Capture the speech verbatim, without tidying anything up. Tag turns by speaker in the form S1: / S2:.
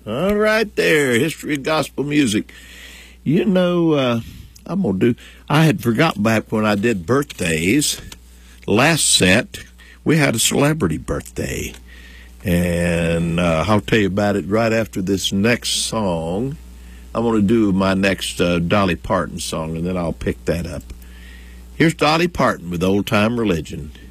S1: All right there, history of gospel music. You know, uh, I'm going to do, I had forgotten back when I did birthdays, last set, we had a celebrity birthday. And uh, I'll tell you about it right after this next song. I'm going to do my next uh, Dolly Parton song, and then I'll pick that up. Here's Dolly Parton with Old Time Religion.